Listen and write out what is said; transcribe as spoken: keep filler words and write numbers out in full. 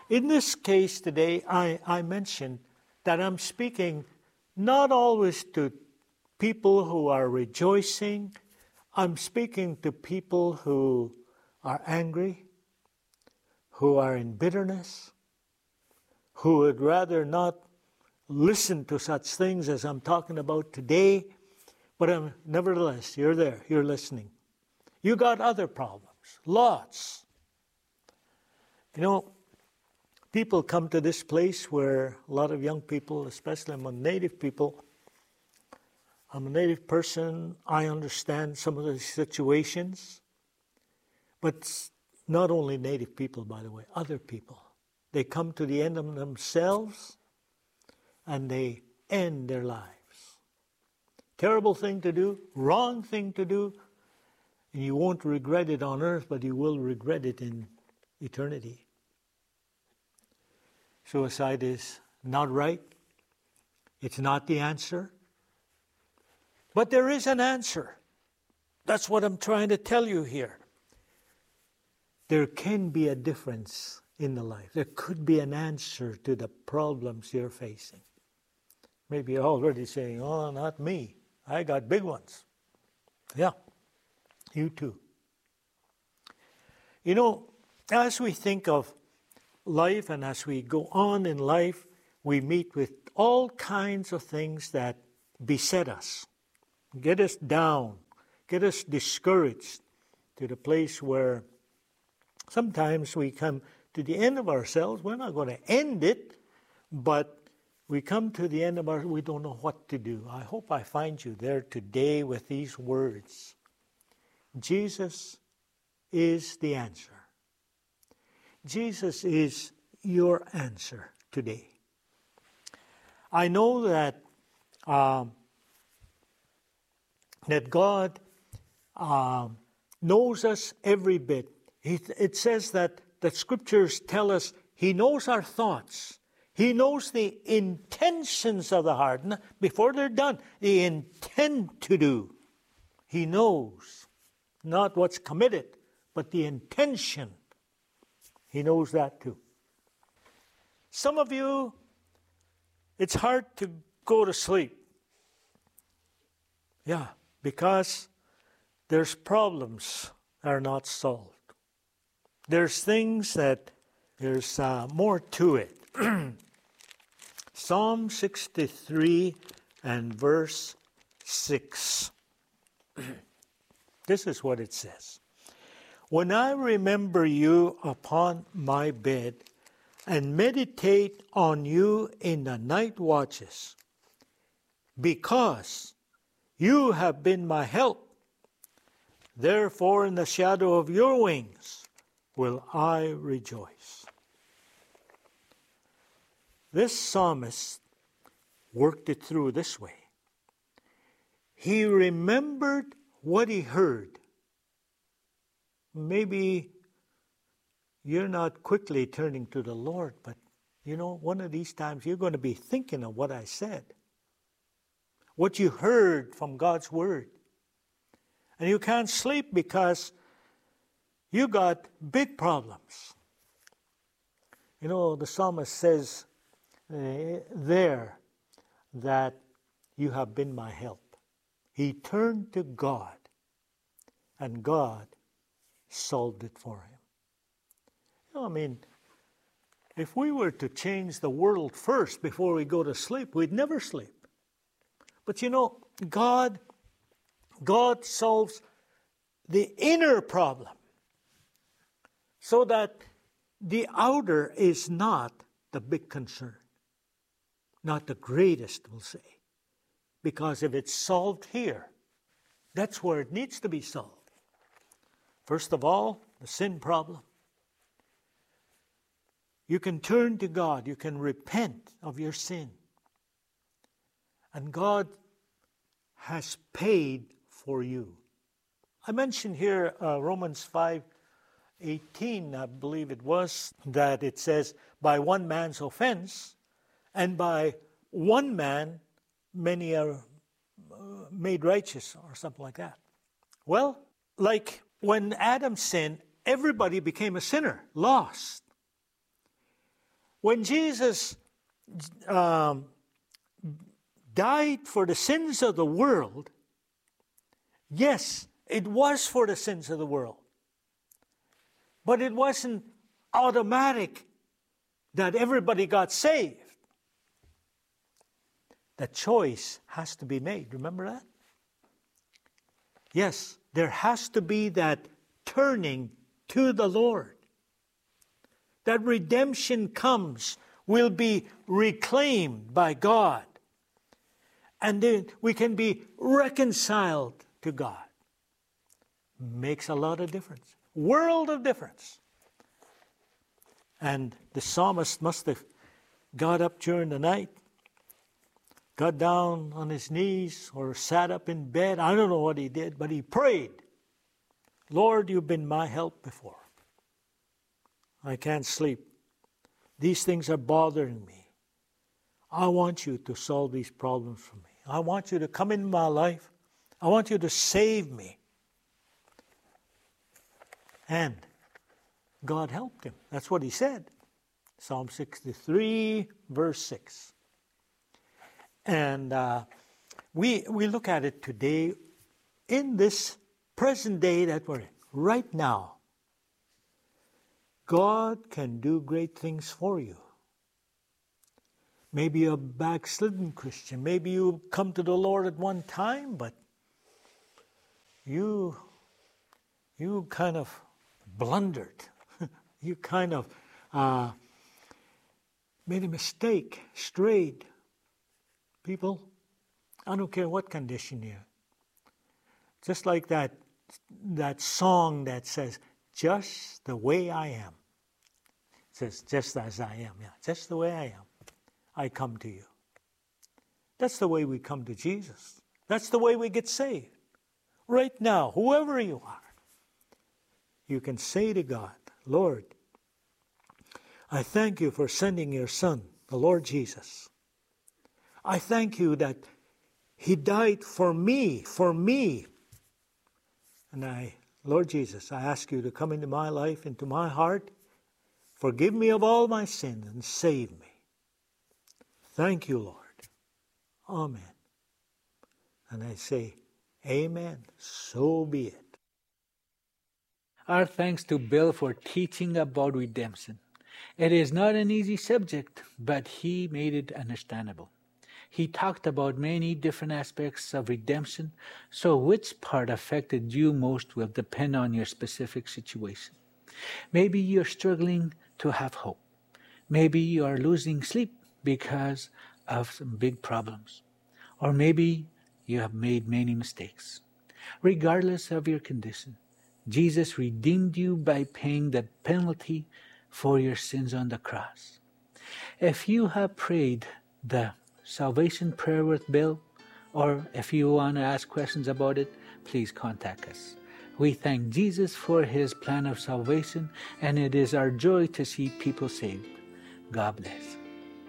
In this case today, I, I mentioned that I'm speaking not always to people who are rejoicing. I'm speaking to people who are angry, who are in bitterness, who would rather not listen to such things as I'm talking about today. But um, nevertheless, you're there, you're listening. You got other problems, lots. You know, people come to this place where a lot of young people, especially among native people, I'm a native person, I understand some of the situations, but not only native people, by the way, other people. They come to the end of themselves and they end their lives. Terrible thing to do, wrong thing to do, and you won't regret it on earth, but you will regret it in eternity. Suicide is not right. It's not the answer. But there is an answer. That's what I'm trying to tell you here. There can be a difference in the life. There could be an answer to the problems you're facing. Maybe you're already saying, oh, not me. I got big ones. Yeah, you too. You know, as we think of life and as we go on in life, we meet with all kinds of things that beset us, get us down, get us discouraged to the place where sometimes we come to the end of ourselves. We're not going to end it, but we come to the end of our, we don't know what to do. I hope I find you there today with these words. Jesus is the answer. Jesus is your answer today. I know that um, that God um, knows us every bit. He, it says that the scriptures tell us He knows our thoughts. He knows the intentions of the heart. Before they're done, they intend to do. He knows not what's committed, but the intention. He knows that too. Some of you, it's hard to go to sleep. Yeah, because there's problems that are not solved. There's things that there's uh, more to it. Psalm sixty-three and verse six. This is what it says. When I remember you upon my bed and meditate on you in the night watches, because you have been my help, therefore in the shadow of your wings will I rejoice. This psalmist worked it through this way. He remembered what he heard. Maybe you're not quickly turning to the Lord, but you know, one of these times you're going to be thinking of what I said, what you heard from God's Word. And you can't sleep because you got big problems. You know, the psalmist says uh, there that you have been my help. He turned to God, and God solved it for him. You know, I mean, if we were to change the world first before we go to sleep, we'd never sleep. But you know, God, God solves the inner problem so that the outer is not the big concern. Not the greatest, we'll say. Because if it's solved here, that's where it needs to be solved. First of all, the sin problem. You can turn to God. You can repent of your sin. And God has paid for you. I mentioned here uh, Romans five eighteen, I believe it was, that it says, by one man's offense, and by one man, many are uh, made righteous, or something like that. Well, like when Adam sinned, everybody became a sinner, lost. when Jesus um, died for the sins of the world, yes, it was for the sins of the world. But it wasn't automatic that everybody got saved. The choice has to be made. Remember that? Yes, there has to be that turning to the Lord. That redemption comes, will be reclaimed by God. And then we can be reconciled to God. Makes a lot of difference. World of difference. And the psalmist must have got up during the night, got down on his knees or sat up in bed. I don't know what he did, but he prayed. Lord, you've been my help before. I can't sleep. These things are bothering me. I want you to solve these problems for me. I want you to come into my life. I want you to save me. And God helped him. That's what he said. Psalm sixty-three, verse six. And uh, we we look at it today in this present day that we're in, right now. God can do great things for you. Maybe you're a backslidden Christian. Maybe you come to the Lord at one time, but you, you kind of blundered. You kind of uh, made a mistake, strayed. People, I don't care what condition you're in. Just like that, that song that says, just the way I am. It says, just as I am. Yeah, just the way I am. I come to you. That's the way we come to Jesus. That's the way we get saved. Right now, whoever you are, you can say to God, Lord, I thank you for sending your Son, the Lord Jesus. I thank you that He died for me, for me. And I, Lord Jesus, I ask you to come into my life, into my heart, forgive me of all my sins and save me. Thank you, Lord. Amen. And I say, amen. So be it. Our thanks to Bill for teaching about redemption. It is not an easy subject, but he made it understandable. He talked about many different aspects of redemption, so which part affected you most will depend on your specific situation. Maybe you're struggling to have hope. Maybe you are losing sleep because of some big problems. Or maybe you have made many mistakes. Regardless of your condition, Jesus redeemed you by paying the penalty for your sins on the cross. If you have prayed the salvation prayer with Bill, or if you want to ask questions about it, please contact us. We thank Jesus for His plan of salvation, and it is our joy to see people saved. God bless.